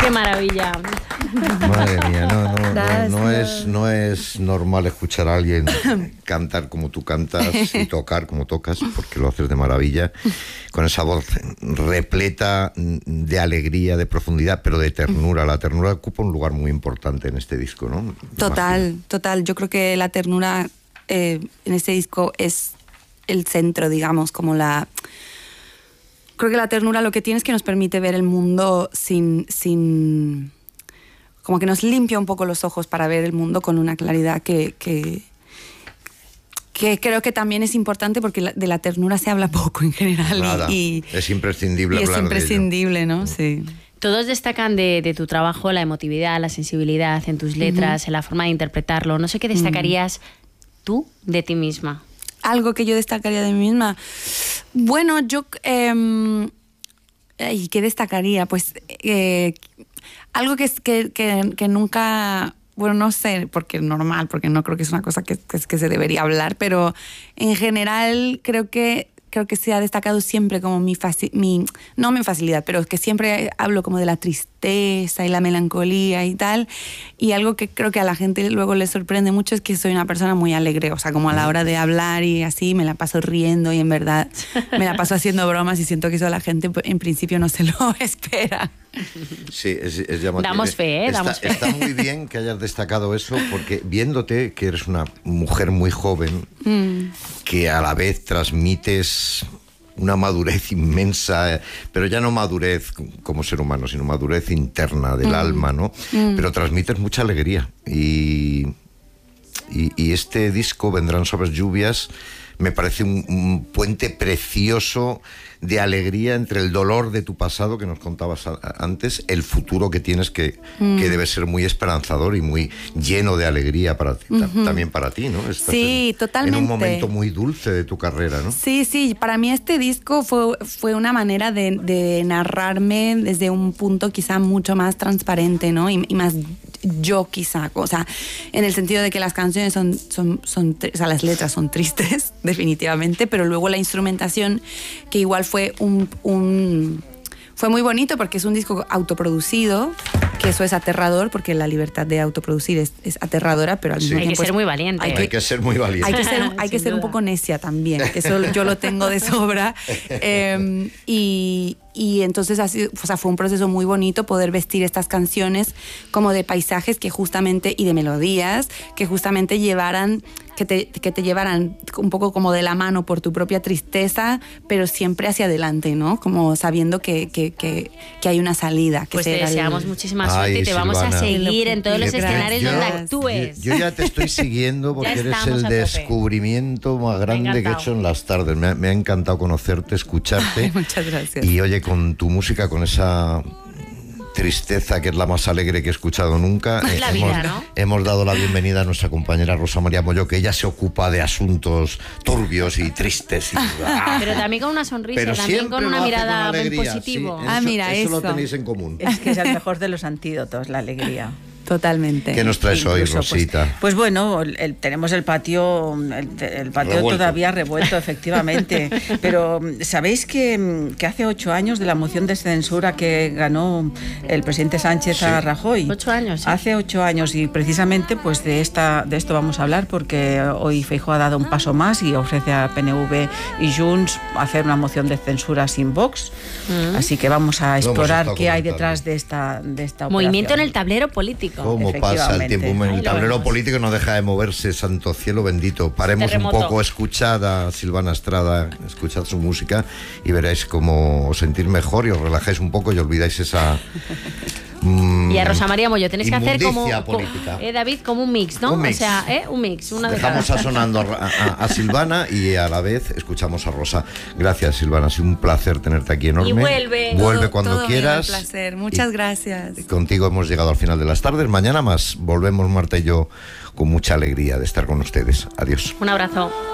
¡Qué maravilla! Madre mía, no es normal escuchar a alguien cantar como tú cantas y tocar como tocas, porque lo haces de maravilla, con esa voz repleta de alegría, de profundidad, pero de ternura. La ternura ocupa un lugar muy importante en este disco, ¿no? Total. Yo creo que la ternura en este disco es el centro, digamos, como la... Creo que la ternura lo que tiene es que nos permite ver el mundo sin como que nos limpia un poco los ojos para ver el mundo con una claridad que creo que también es importante, porque de la ternura se habla poco en general. Nada, es imprescindible hablar de ello. Es imprescindible, ¿no? Sí. Todos destacan de tu trabajo la emotividad, la sensibilidad en tus letras, en la forma de interpretarlo. No sé qué destacarías tú de ti misma. Algo que yo destacaría de mí misma. Bueno, yo... ¿y qué destacaría? Pues algo que nunca... Bueno, no sé, porque es normal, porque no creo que es una cosa que se debería hablar, pero en general creo que se ha destacado siempre como no mi facilidad, pero que siempre hablo como de la tristeza y la melancolía y tal, y algo que creo que a la gente luego le sorprende mucho es que soy una persona muy alegre, o sea, como a la hora de hablar y así me la paso riendo, y en verdad me la paso haciendo bromas, y siento que eso la gente en principio no se lo espera. Sí, es llamativo. Damos fe, damos fe. Está muy bien que hayas destacado eso, porque viéndote que eres una mujer muy joven, que a la vez transmites una madurez inmensa, pero ya no madurez como ser humano, sino madurez interna del alma, ¿no? Pero transmites mucha alegría. Y este disco, Vendrán Suaves Lluvias, me parece un puente precioso de alegría entre el dolor de tu pasado, que nos contabas antes, el futuro que tienes, que debe ser muy esperanzador y muy lleno de alegría para ti, también para ti, ¿no? Estás totalmente. En un momento muy dulce de tu carrera, ¿no? Sí, para mí este disco fue una manera de narrarme desde un punto quizá mucho más transparente, ¿no? Y más yo quizá, o sea, en el sentido de que las canciones o sea, las letras son tristes, definitivamente, pero luego la instrumentación, que igual fue fue muy bonito, porque es un disco autoproducido, que eso es aterrador, porque la libertad de autoproducir es aterradora, pero al mismo tiempo hay que ser muy valiente. Hay que ser muy valiente. Hay que ser un poco necia también, que eso yo lo tengo de sobra. Y entonces fue un proceso muy bonito poder vestir estas canciones como de paisajes que justamente, y de melodías que justamente que te llevaran un poco como de la mano por tu propia tristeza, pero siempre hacia adelante, ¿no? Como sabiendo que hay una salida. Pues te deseamos muchísima suerte y te vamos a seguir en todos los escenarios donde actúes. Yo ya te estoy siguiendo porque eres el descubrimiento más grande que he hecho en las tardes. Me ha encantado conocerte, escucharte. Muchas gracias. Y oye, con tu música, con esa tristeza que es la más alegre que he escuchado nunca, la vida, ¿no? Hemos dado la bienvenida a nuestra compañera Rosa María Molló, que ella se ocupa de asuntos turbios y tristes. Pero también con una sonrisa, pero también con una mirada en alegría, positivo. Sí, mira, eso lo tenéis en común. Es que es el mejor de los antídotos, la alegría. Totalmente. ¿Qué nos traes hoy, Rosita? Pues bueno, tenemos el patio revuelto. Todavía revuelto, efectivamente. Pero ¿sabéis que hace 8 años de la moción de censura que ganó el presidente Sánchez a Rajoy? 8 años. Sí. Hace 8 años, y precisamente pues de esto vamos a hablar, porque hoy Feijóo ha dado un paso más y ofrece a PNV y Junts hacer una moción de censura sin Vox. Así que vamos a explorar qué hay detrás de esta operación. Movimiento en el tablero político. ¿Cómo pasa el tiempo? El tablero político no deja de moverse, santo cielo bendito. Paremos un poco, escuchad a Silvana Estrada, escuchad su música y veréis cómo os sentís mejor y os relajáis un poco y olvidáis esa... y a Rosa María Molló tenéis que hacer como David, como un mix, ¿no? Un mix. O sea, un mix. Dejamos sonando a Silvana y a la vez escuchamos a Rosa. Gracias, Silvana, ha sido un placer tenerte aquí enorme. Y vuelve cuando quieras. Un placer, muchas gracias. Contigo hemos llegado al final de las tardes. Mañana más volvemos, Marta y yo, con mucha alegría de estar con ustedes. Adiós. Un abrazo.